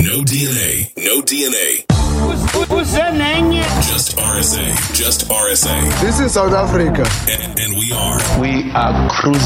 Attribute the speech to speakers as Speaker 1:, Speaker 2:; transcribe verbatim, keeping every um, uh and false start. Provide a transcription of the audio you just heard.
Speaker 1: No D N A. No D N A.
Speaker 2: What's that name?
Speaker 1: Just R S A. Just R S A.
Speaker 3: This is South Africa.
Speaker 1: And, and we are.
Speaker 4: We are cruising.